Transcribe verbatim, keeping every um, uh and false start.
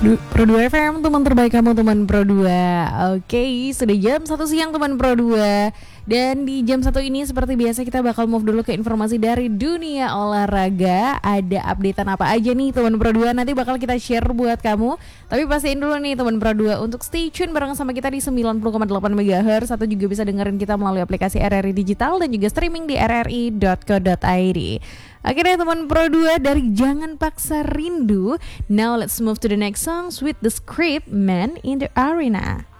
Du- Pro dua F M, teman terbaik kamu, teman Pro dua. Oke, sudah jam satu siang teman Pro dua. Dan di jam satu ini seperti biasa kita bakal move dulu ke informasi dari dunia olahraga. Ada updatean apa aja nih teman Pro dua, nanti bakal kita share buat kamu. Tapi pastiin dulu nih teman Pro dua untuk stay tune bareng sama kita di sembilan puluh koma delapan megahertz. Atau juga bisa dengerin kita melalui aplikasi R R I Digital dan juga streaming di r r i dot co dot i d. Akhirnya teman Pro dua, dari Jangan Paksa Rindu, now let's move to the next songs with The Script, Man in the Arena.